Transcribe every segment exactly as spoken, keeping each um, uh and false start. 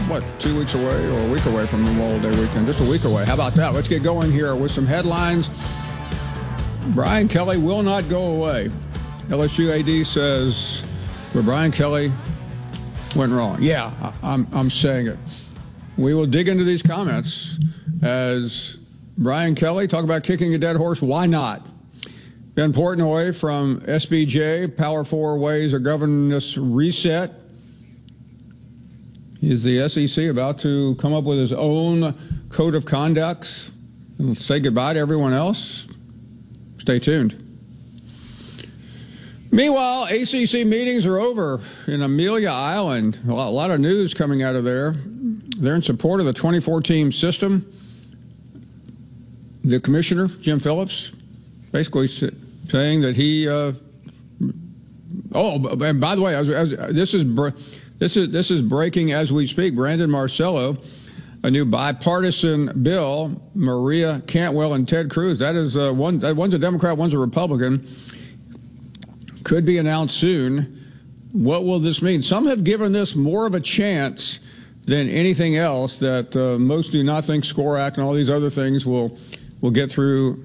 what, two weeks away or a week away from Memorial Day weekend. Just a week away. How about that? Let's get going here with some headlines. Brian Kelly will not go away. L S U A D says where Brian Kelly went wrong. Yeah, I'm, I'm saying it. We will dig into these comments as Brian Kelly, talk about kicking a dead horse. Why not? Ben Portnoy from S B J, Power Four Ways of Governance Reset. Is the S E C about to come up with his own code of conducts and say goodbye to everyone else? Stay tuned. Meanwhile, A C C meetings are over in Amelia Island. A lot of news coming out of there. They're in support of the twenty-four team system. The commissioner, Jim Phillips, basically saying that he. Uh, oh, and by the way, as, as, this is this is this is breaking as we speak. Brandon Marcello, a new bipartisan bill. Maria Cantwell and Ted Cruz. That is uh, one. One's a Democrat, one's a Republican. Could be announced soon. What will this mean? Some have given this more of a chance than anything else. That uh, most do not think SCORE Act and all these other things will. We'll get through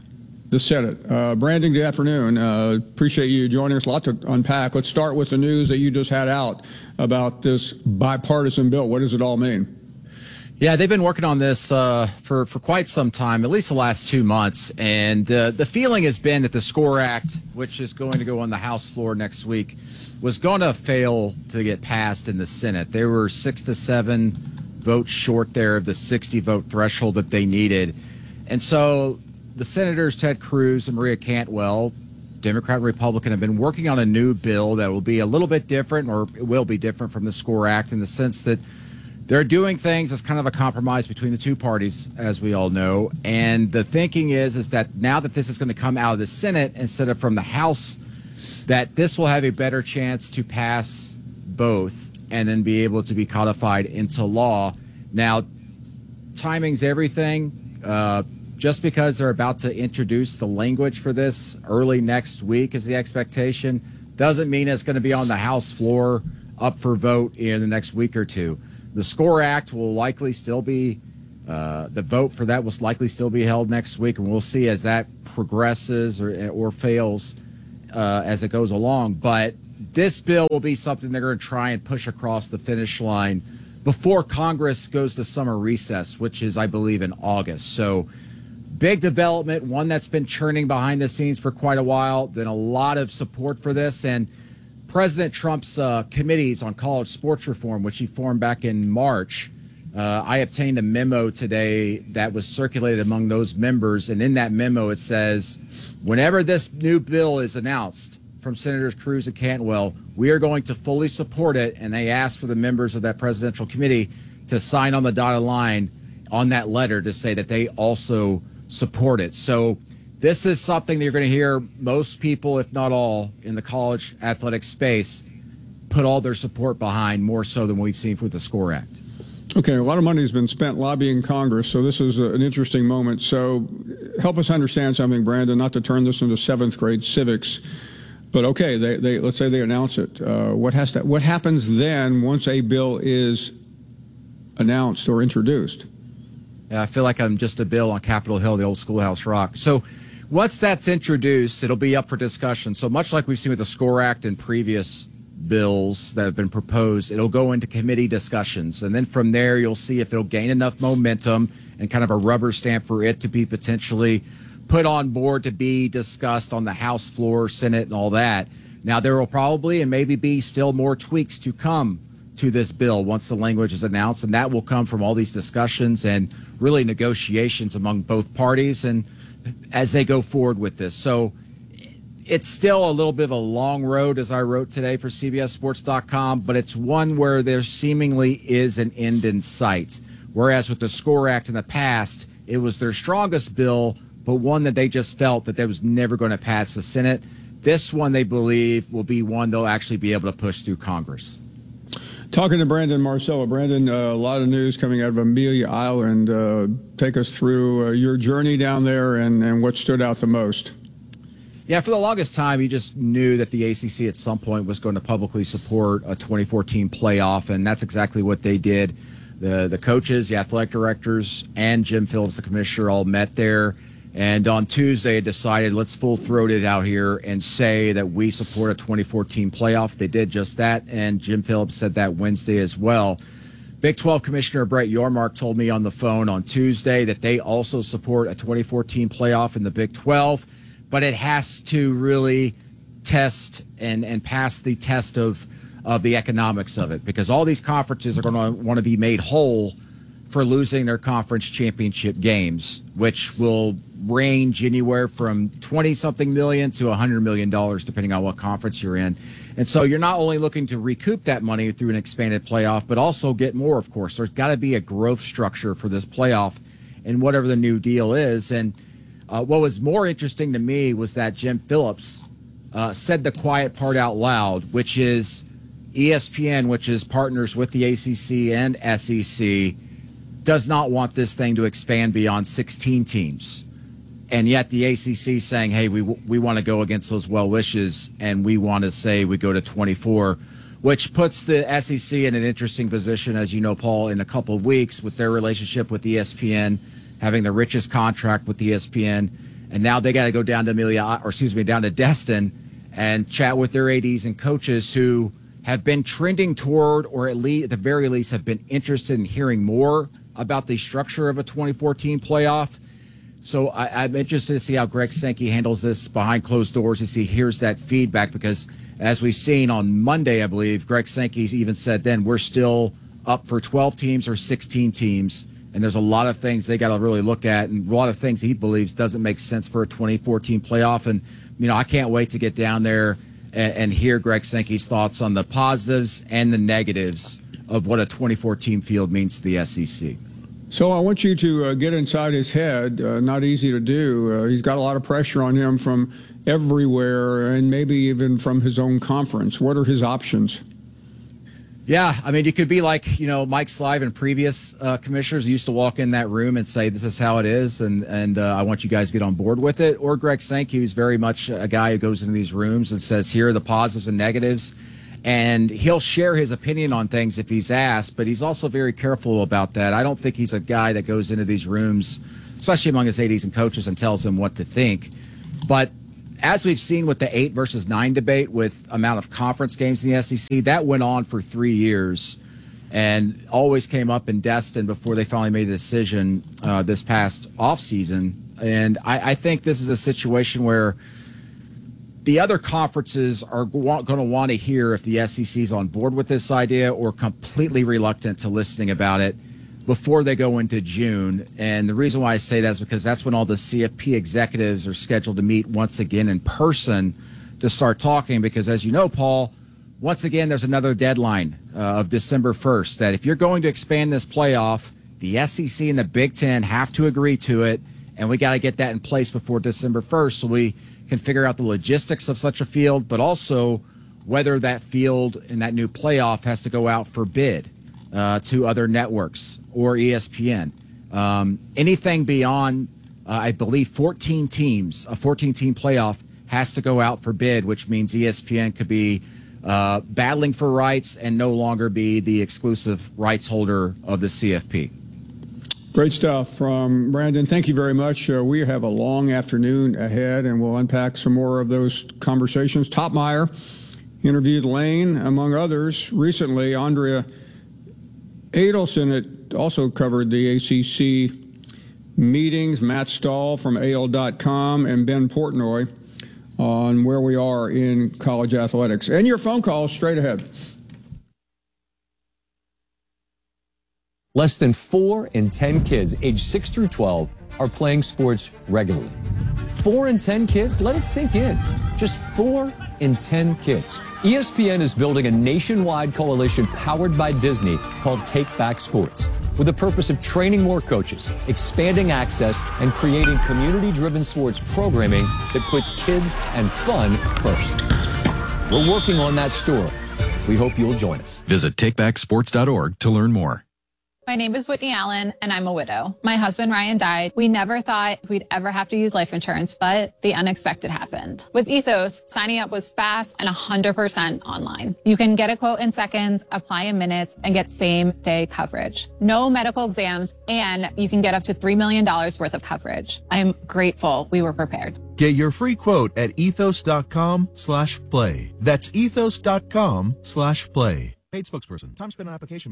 the Senate. Uh, Brandon, good afternoon. Uh, appreciate you joining us. A lot to unpack. Let's start with the news that you just had out about this bipartisan bill. What does it all mean? Yeah, they've been working on this uh, for, for quite some time, at least the last two months. And uh, the feeling has been that the SCORE Act, which is going to go on the House floor next week, was going to fail to get passed in the Senate. There were six to seven votes short there of the sixty vote threshold that they needed. And so the senators, Ted Cruz and Maria Cantwell, Democrat and Republican, have been working on a new bill that will be a little bit different, or it will be different from the SCORE Act, in the sense that they're doing things as kind of a compromise between the two parties, as we all know. And the thinking is, is that now that this is going to come out of the Senate instead of from the House, that this will have a better chance to pass both and then be able to be codified into law. Now, timing's everything. Uh, Just because they're about to introduce the language for this early next week is the expectation, doesn't mean it's going to be on the House floor up for vote in the next week or two. The SCORE Act will likely still be, uh, the vote for that will likely still be held next week, and we'll see as that progresses or, or fails uh, as it goes along. But this bill will be something they're going to try and push across the finish line before Congress goes to summer recess, which is, I believe, in August. So, big development, one that's been churning behind the scenes for quite a while, then a lot of support for this. And President Trump's uh, committees on college sports reform, which he formed back in March, uh, I obtained a memo today that was circulated among those members. And in that memo, it says, whenever this new bill is announced from Senators Cruz and Cantwell, we are going to fully support it. And they asked for the members of that presidential committee to sign on the dotted line on that letter to say that they also support it. So this is something that you're going to hear most people, if not all, in the college athletic space put all their support behind, more so than we've seen with the SCORE Act. Okay, a lot of money has been spent lobbying Congress, so this is a, an interesting moment. So help us understand something, Brandon, not to turn this into seventh grade civics, but okay, they, they let's say they announce it. Uh, what has to, what happens then once a bill is announced or introduced? Yeah, I feel like I'm just a bill on Capitol Hill, the old Schoolhouse Rock. So once that's introduced, it'll be up for discussion. So much like we've seen with the SCORE Act and previous bills that have been proposed, it'll go into committee discussions. And then from there, you'll see if it'll gain enough momentum and kind of a rubber stamp for it to be potentially put on board to be discussed on the House floor, Senate, and all that. Now, there will probably and maybe be still more tweaks to come to this bill once the language is announced, and that will come from all these discussions and really negotiations among both parties and as they go forward with this. So it's still a little bit of a long road, as I wrote today for C B S Sports dot com, but it's one where there seemingly is an end in sight. Whereas with the SCORE Act in the past, it was their strongest bill, but one that they just felt that they was never going to pass the Senate. This one, they believe, will be one they'll actually be able to push through Congress. Talking to Brandon Marcello. Brandon, uh, a lot of news coming out of Amelia Island. Uh, take us through uh, your journey down there and, and what stood out the most. Yeah, for the longest time, you just knew that the A C C at some point was going to publicly support a twenty fourteen playoff, and that's exactly what they did. The the coaches, the athletic directors, and Jim Phillips, the commissioner, all met there. And on Tuesday, decided, let's full-throat it out here and say that we support a twenty fourteen playoff. They did just that, and Jim Phillips said that Wednesday as well. Big twelve Commissioner Brett Yormark told me on the phone on Tuesday that they also support a twenty fourteen playoff in the Big twelve, but it has to really test and, and pass the test of, of the economics of it, because all these conferences are going to want to be made whole for losing their conference championship games, which will range anywhere from twenty-something million to one hundred million dollars, depending on what conference you're in. And so you're not only looking to recoup that money through an expanded playoff, but also get more, of course. There's got to be a growth structure for this playoff and whatever the new deal is. And uh, what was more interesting to me was that Jim Phillips uh, said the quiet part out loud, which is E S P N, which is partners with the A C C and S E C, does not want this thing to expand beyond sixteen teams. And yet the A C C saying, hey, we we want to go against those well wishes, and we want to say we go to twenty-four, which puts the S E C in an interesting position, as you know, Paul, in a couple of weeks with their relationship with E S P N, having the richest contract with E S P N. And now they got to go down to Amelia, or excuse me, down to Destin and chat with their A Ds and coaches who have been trending toward, or at least at the very least have been interested in hearing more about the structure of a twenty fourteen playoff. So I, I'm interested to see how Greg Sankey handles this behind closed doors, as he hears that feedback, because as we've seen on Monday, I believe, Greg Sankey even said then we're still up for twelve teams or sixteen teams, and there's a lot of things they got to really look at, and a lot of things he believes doesn't make sense for a twenty fourteen playoff. And, you know, I can't wait to get down there and, and hear Greg Sankey's thoughts on the positives and the negatives of what a twenty fourteen field means to the S E C. So I want you to uh, get inside his head. Uh, not easy to do. Uh, he's got a lot of pressure on him from everywhere, and maybe even from his own conference. What are his options? Yeah, I mean, you could be like, you know, Mike Slive and previous uh, commissioners who used to walk in that room and say, this is how it is, and, and uh, I want you guys to get on board with it. Or Greg Sankey, who's very much a guy who goes into these rooms and says, here are the positives and negatives. And he'll share his opinion on things if he's asked, but he's also very careful about that. I don't think he's a guy that goes into these rooms, especially among his A Ds and coaches, and tells them what to think. But as we've seen with the eight versus nine debate with amount of conference games in the S E C, that went on for three years and always came up in Destin before they finally made a decision uh, this past offseason. And I, I think this is a situation where the other conferences are going to want to hear if the S E C is on board with this idea or completely reluctant to listening about it before they go into June. And the reason why I say that is because that's when all the C F P executives are scheduled to meet once again in person to start talking. Because as you know, Paul, once again, there's another deadline uh, of December first that if you're going to expand this playoff, the S E C and the Big Ten have to agree to it. And we got to get that in place before December first so we can figure out the logistics of such a field, but also whether that field in that new playoff has to go out for bid uh, to other networks or E S P N. Um, anything beyond, uh, I believe, fourteen teams, a fourteen-team playoff has to go out for bid, which means E S P N could be uh, battling for rights and no longer be the exclusive rights holder of the C F P. Great stuff from Brandon. Thank you very much. Uh, we have a long afternoon ahead, and we'll unpack some more of those conversations. Topmeyer interviewed Lane, among others. Recently, Andrea Adelson had also covered the A C C meetings. Matt Stahl from A L dot com and Ben Portnoy on where we are in college athletics. And your phone calls straight ahead. Less than four in ten kids aged six through twelve are playing sports regularly. Four in ten kids? Let it sink in. Just four in ten kids. E S P N is building a nationwide coalition powered by Disney called Take Back Sports, with the purpose of training more coaches, expanding access, and creating community-driven sports programming that puts kids and fun first. We're working on that story. We hope you'll join us. Visit take back sports dot org to learn more. My name is Whitney Allen, and I'm a widow. My husband, Ryan, died. We never thought we'd ever have to use life insurance, but the unexpected happened. With Ethos, signing up was fast and one hundred percent online. You can get a quote in seconds, apply in minutes, and get same-day coverage. No medical exams, and you can get up to three million dollars worth of coverage. I'm grateful we were prepared. Get your free quote at ethos.com slash play. That's ethos.com slash play. Paid spokesperson. Time spent on application.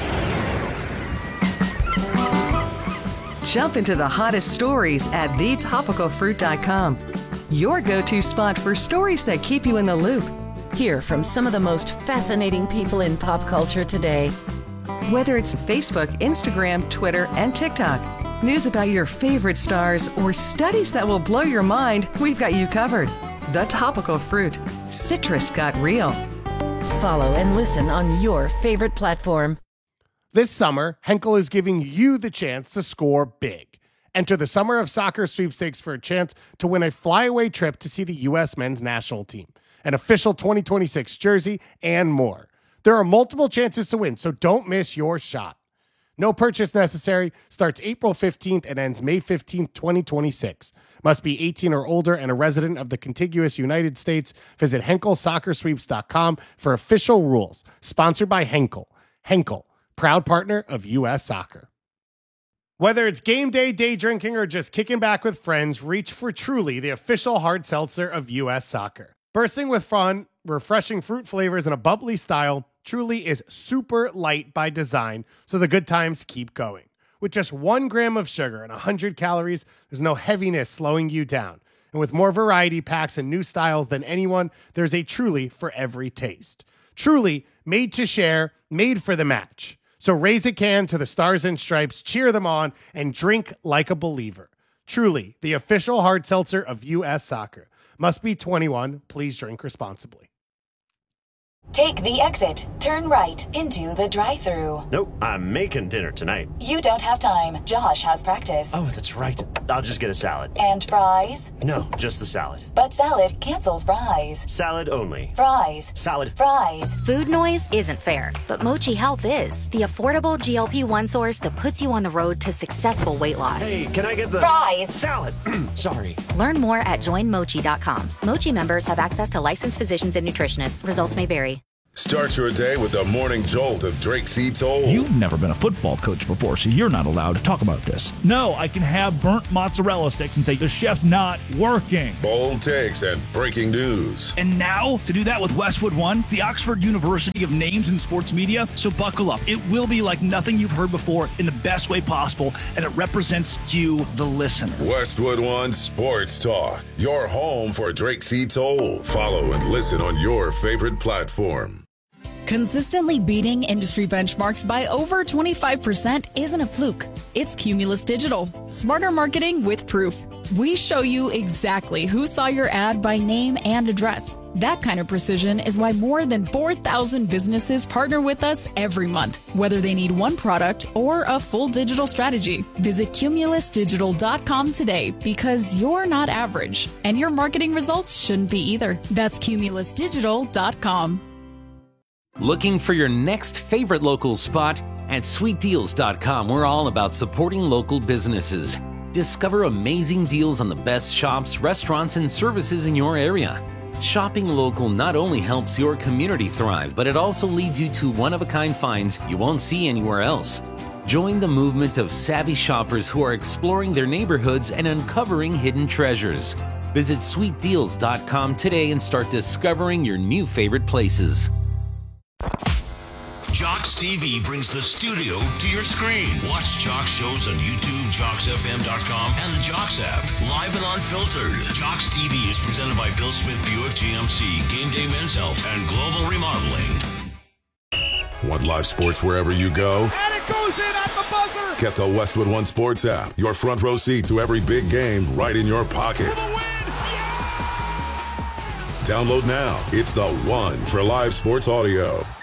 Jump into the hottest stories at the topical fruit dot com. Your go-to spot for stories that keep you in the loop. Hear from some of the most fascinating people in pop culture today. Whether it's Facebook, Instagram, Twitter, and TikTok, news about your favorite stars, or studies that will blow your mind, we've got you covered. The Topical Fruit. Citrus got real. Follow and listen on your favorite platform. This summer, Henkel is giving you the chance to score big. Enter the Summer of Soccer sweepstakes for a chance to win a flyaway trip to see the U S men's national team, an official twenty twenty-six jersey, and more. There are multiple chances to win, so don't miss your shot. No purchase necessary. Starts April fifteenth and ends May fifteenth, twenty twenty-six. Must be eighteen or older and a resident of the contiguous United States. Visit henkel soccer sweeps dot com for official rules. Sponsored by Henkel. Henkel, proud partner of U S Soccer. Whether it's game day, day drinking, or just kicking back with friends, reach for Truly, the official hard seltzer of U S Soccer. Bursting with fun, refreshing fruit flavors, and a bubbly style, Truly is super light by design, so the good times keep going. With just one gram of sugar and one hundred calories, there's no heaviness slowing you down. And with more variety packs and new styles than anyone, there's a Truly for every taste. Truly, made to share, made for the match. So raise a can to the Stars and Stripes, cheer them on, and drink like a believer. Truly, the official hard seltzer of U S Soccer. Must be twenty-one. Please drink responsibly. Take the exit. Turn right into the drive-thru. Nope, I'm making dinner tonight. You don't have time. Josh has practice. Oh, that's right. I'll just get a salad. And fries? No, just the salad. But salad cancels fries. Salad only. Fries. Salad. Fries. Food noise isn't fair, but Mochi Health is. The affordable G L P one source that puts you on the road to successful weight loss. Hey, can I get the... Fries. Salad. Sorry. Learn more at join mochi dot com. Mochi members have access to licensed physicians and nutritionists. Results may vary. Start your day with the morning jolt of Drake C. Toll. You've never been a football coach before, so you're not allowed to talk about this. No, I can have burnt mozzarella sticks and say the chef's not working. Bold takes and breaking news. And now, to do that with Westwood One, the Oxford University of Names in Sports Media. So buckle up. It will be like nothing you've heard before in the best way possible, and it represents you, the listener. Westwood One Sports Talk, your home for Drake C. Toll. Follow and listen on your favorite platform. Consistently beating industry benchmarks by over twenty-five percent isn't a fluke. It's Cumulus Digital. Smarter marketing with proof. We show you exactly who saw your ad by name and address. That kind of precision is why more than four thousand businesses partner with us every month, whether they need one product or a full digital strategy. Visit cumulus digital dot com today because you're not average, and your marketing results shouldn't be either. That's cumulus digital dot com. Looking for your next favorite local spot? At sweet deals dot com, we're all about supporting local businesses. Discover amazing deals on the best shops, restaurants, and services in your area. Shopping local not only helps your community thrive, but it also leads you to one-of-a-kind finds you won't see anywhere else. Join the movement of savvy shoppers who are exploring their neighborhoods and uncovering hidden treasures. Visit sweet deals dot com today and start discovering your new favorite places. Jocks T V brings the studio to your screen. Watch Jocks shows on YouTube, jocks f m dot com, and the Jocks app. Live and unfiltered. Jocks T V is presented by Bill Smith Buick G M C, Game Day Men's Health, and Global Remodeling. Want live sports wherever you go? And it goes in at the buzzer! Get the Westwood One Sports app. Your front row seat to every big game right in your pocket. For the win! Yeah! Download now. It's the one for live sports audio.